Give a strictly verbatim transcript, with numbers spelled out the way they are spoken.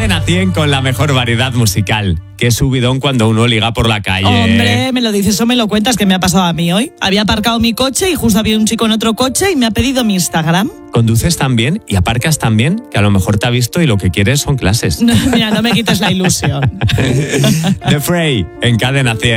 Cadena cien con la mejor variedad musical. Qué subidón cuando uno liga por la calle. Hombre, me lo dices o me lo cuentas, que me ha pasado a mí hoy. Había aparcado mi coche y justo había un chico en otro coche y me ha pedido mi Instagram. Conduces tan bien y aparcas tan bien que a lo mejor te ha visto y lo que quieres son clases. No, mira, no me quites la ilusión. The Fray, en Cadena cien.